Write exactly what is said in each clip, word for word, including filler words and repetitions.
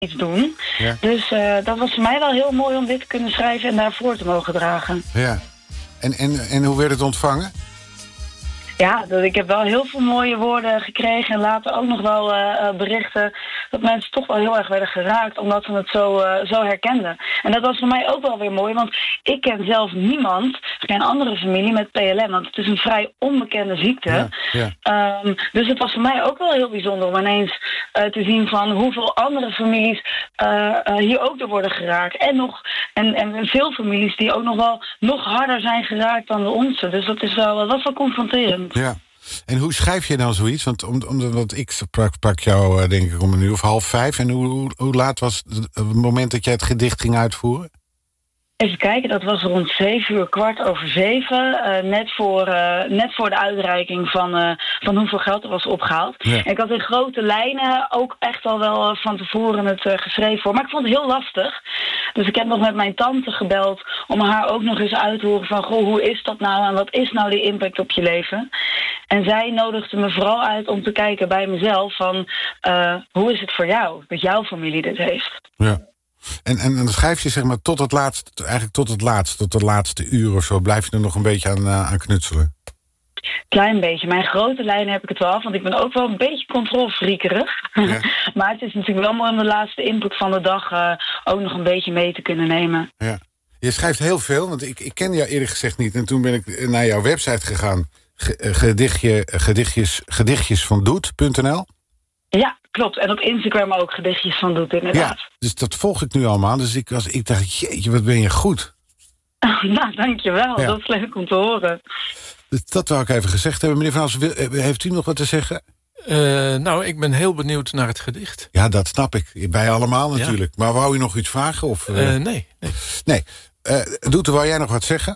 iets doen. Ja. Dus uh, dat was voor mij wel heel mooi om dit te kunnen schrijven en daarvoor te mogen dragen. Ja. En, en, en hoe werd het ontvangen? Ja, dat, ik heb wel heel veel mooie woorden gekregen en later ook nog wel uh, berichten dat mensen toch wel heel erg werden geraakt omdat ze het zo, uh, zo herkenden. En dat was voor mij ook wel weer mooi, want ik ken zelf niemand, geen andere familie met P L N, want het is een vrij onbekende ziekte. Ja, ja. Um, dus het was voor mij ook wel heel bijzonder om ineens uh, te zien van hoeveel andere families uh, uh, hier ook door worden geraakt. En, nog, en, en veel families die ook nog wel nog harder zijn geraakt dan de onze. Dus dat is wel, dat was wel confronterend. Ja. En hoe schrijf je dan zoiets? Want, om, om, want ik sprak, sprak jou, denk ik, om een uur of half vijf. En hoe, hoe, hoe laat was het, het moment dat jij het gedicht ging uitvoeren? Even kijken, dat was rond zeven uur, kwart over zeven. Uh, net, voor, uh, net voor de uitreiking van, uh, van hoeveel geld er was opgehaald. Ja. En ik had in grote lijnen ook echt al wel van tevoren het uh, geschreven voor. Maar ik vond het heel lastig. Dus ik heb nog met mijn tante gebeld om haar ook nog eens uit te horen van, goh, hoe is dat nou en wat is nou die impact op je leven? En zij nodigde me vooral uit om te kijken bij mezelf van, uh, hoe is het voor jou, dat jouw familie dit heeft? Ja. En, en, en dan schrijf je zeg maar tot het laatste, eigenlijk tot het laatste, tot de laatste uur of zo, blijf je er nog een beetje aan, uh, aan knutselen? Klein beetje. Mijn grote lijnen heb ik het wel af, want ik ben ook wel een beetje controlfriekerig. Ja. Maar het is natuurlijk wel mooi om de laatste input van de dag uh, ook nog een beetje mee te kunnen nemen. Ja. Je schrijft heel veel, want ik, ik ken jou eerlijk gezegd niet. En toen ben ik naar jouw website gegaan, gedichtje, gedichtjes, gedichtjes van doet punt n l. Ja, klopt. En op Instagram ook gedichtjes van doet, inderdaad. Ja, dus dat volg ik nu allemaal. Dus ik, was, ik dacht, jeetje, wat ben je goed. Nou, dankjewel. Ja. Dat is leuk om te horen. Dus dat wou ik even gezegd hebben. Meneer Van As, heeft u nog wat te zeggen? Uh, nou, ik ben heel benieuwd naar het gedicht. Ja, dat snap ik. Wij allemaal natuurlijk. Ja. Maar wou u nog iets vragen? Of, uh... Uh, nee. Nee. nee. Uh, Doete, wou jij nog wat zeggen?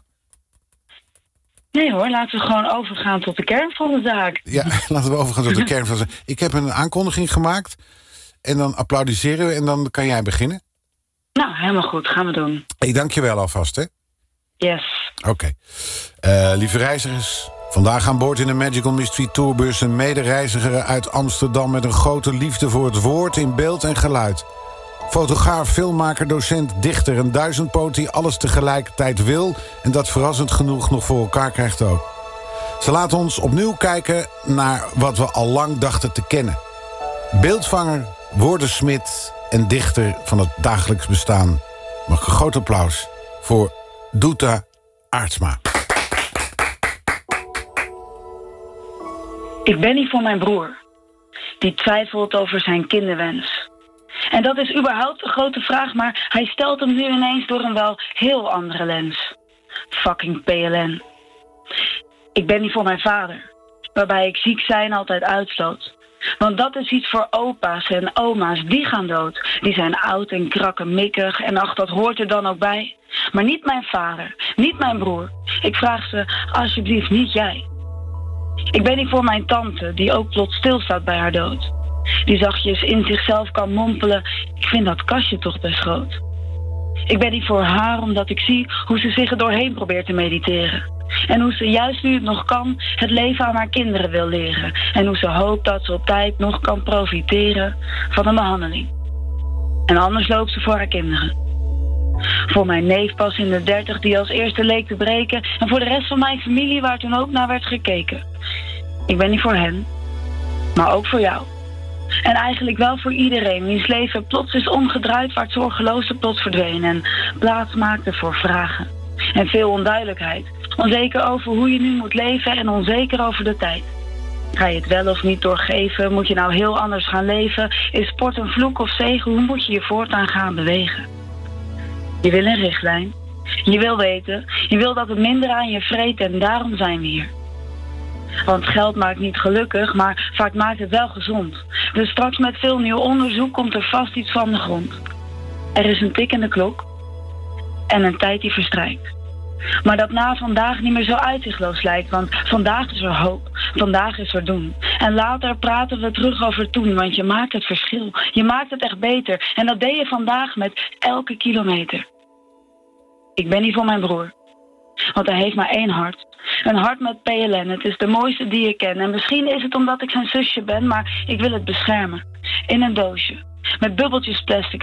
Nee hoor, laten we gewoon overgaan tot de kern van de zaak. Ja, laten we overgaan tot de kern van de zaak. Ik heb een aankondiging gemaakt. En dan applaudisseren we en dan kan jij beginnen. Nou, helemaal goed. Gaan we doen. Ik dank je wel alvast, hè? Yes. Oké. Okay. Uh, lieve reizigers, vandaag aan boord in de Magical Mystery Tourbus een medereiziger uit Amsterdam met een grote liefde voor het woord in beeld en geluid. Fotograaf, filmmaker, docent, dichter, een duizendpoot die alles tegelijkertijd wil en dat verrassend genoeg nog voor elkaar krijgt ook. Ze laten ons opnieuw kijken naar wat we al lang dachten te kennen. Beeldvanger, woordensmid en dichter van het dagelijks bestaan. Mag ik een groot applaus voor Doete Aartsma. Ik ben hier voor mijn broer, die twijfelt over zijn kinderwens. En dat is überhaupt een grote vraag, maar hij stelt hem nu ineens door een wel heel andere lens. Fucking P L N. Ik ben hier voor mijn vader, waarbij ik ziek zijn altijd uitsloot. Want dat is iets voor opa's en oma's, die gaan dood. Die zijn oud en krakkemikkig en ach, dat hoort er dan ook bij. Maar niet mijn vader, niet mijn broer. Ik vraag ze, alsjeblieft niet jij. Ik ben hier voor mijn tante, die ook plots stilstaat bij haar dood. Die zachtjes in zichzelf kan mompelen, ik vind dat kastje toch best groot. Ik ben hier voor haar omdat ik zie hoe ze zich er doorheen probeert te mediteren. En hoe ze juist nu het nog kan, het leven aan haar kinderen wil leren. En hoe ze hoopt dat ze op tijd nog kan profiteren van een behandeling. En anders loopt ze voor haar kinderen. Voor mijn neef pas in de dertig die als eerste leek te breken. En voor de rest van mijn familie waar toen ook naar werd gekeken. Ik ben niet voor hen, maar ook voor jou. En eigenlijk wel voor iedereen wiens leven plots is omgedraaid waar het zorgeloze plots verdween. En plaats maakte voor vragen. En veel onduidelijkheid. Onzeker over hoe je nu moet leven en onzeker over de tijd. Ga je het wel of niet doorgeven? Moet je nou heel anders gaan leven? Is sport een vloek of zegen? Hoe moet je je voortaan gaan bewegen? Je wil een richtlijn. Je wil weten. Je wil dat het minder aan je vreet en daarom zijn we hier. Want geld maakt niet gelukkig, maar vaak maakt het wel gezond. Dus straks met veel nieuw onderzoek komt er vast iets van de grond. Er is een tikkende klok en een tijd die verstrijkt. Maar dat na vandaag niet meer zo uitzichtloos lijkt, want vandaag is er hoop, vandaag is er doen. En later praten we terug over toen, want je maakt het verschil. Je maakt het echt beter en dat deed je vandaag met elke kilometer. Ik ben hier voor mijn broer, want hij heeft maar één hart. Een hart met P L N, het is de mooiste die ik ken. En misschien is het omdat ik zijn zusje ben, maar ik wil het beschermen. In een doosje, met bubbeltjes plastic